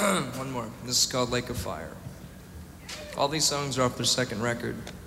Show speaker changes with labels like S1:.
S1: One more. This is called Lake of Fire. All these songs are off their second record.